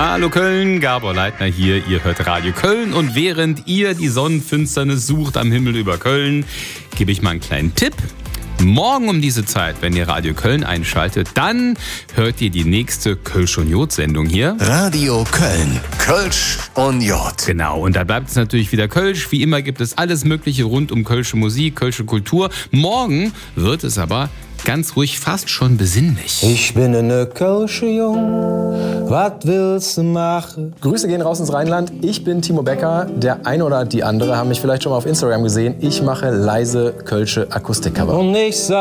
Hallo Köln, Gabor Leitner hier, ihr hört Radio Köln und während ihr die Sonnenfinsternis sucht am Himmel über Köln, gebe ich mal einen kleinen Tipp. Morgen um diese Zeit, wenn ihr Radio Köln einschaltet, dann hört ihr die nächste Kölsch und Jod-Sendung hier. Radio Köln, Kölsch und Jod. Genau, und da bleibt es natürlich wieder Kölsch. Wie immer gibt es alles Mögliche rund um kölsche Musik, kölsche Kultur. Morgen wird es aber ganz ruhig fast schon besinnlich. Ich bin eine Kölsche Jung, was willst du machen? Grüße gehen raus ins Rheinland. Ich bin Timo Becker. Der eine oder die andere haben mich vielleicht schon mal auf Instagram gesehen. Ich mache leise kölsche Akustikcover. Und ich sag